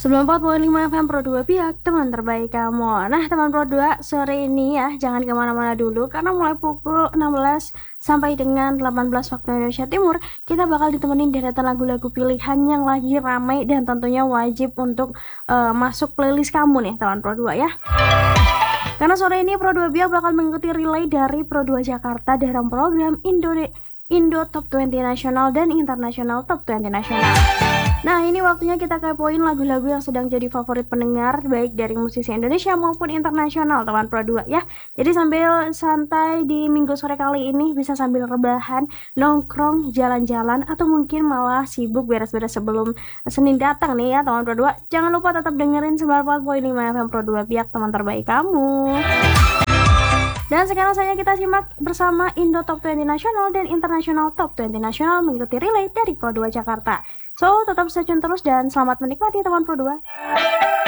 94.5 FM Pro 2 Biak, teman terbaik kamu. Nah, teman Pro 2, sore ini ya, jangan kemana-mana dulu, karena mulai pukul 16 sampai dengan 18 waktu Indonesia Timur, kita bakal ditemenin deretan lagu-lagu pilihan yang lagi ramai dan tentunya wajib untuk masuk playlist kamu nih, teman Pro 2 ya. Karena sore ini Pro 2 Biak bakal mengikuti relay dari Pro 2 Jakarta dalam program Indo Top 20 Nasional dan Internasional Top 20 Nasional. Nah, ini waktunya kita kepoin lagu-lagu yang sedang jadi favorit pendengar, baik dari musisi Indonesia maupun internasional, teman Pro 2 ya. Jadi sambil santai di minggu sore kali ini, bisa sambil rebahan, nongkrong, jalan-jalan, atau mungkin malah sibuk beres-beres sebelum Senin datang nih ya, teman Pro 2. Jangan lupa tetap dengerin 94.5 FM Pro 2 Biak, teman terbaik kamu. Dan sekarang saja kita simak bersama Indo Top 20 Nasional dan Internasional Top 20 Nasional mengikuti relay dari Pro 2 Jakarta. So, tetap stay tune terus dan selamat menikmati teman Pro 2.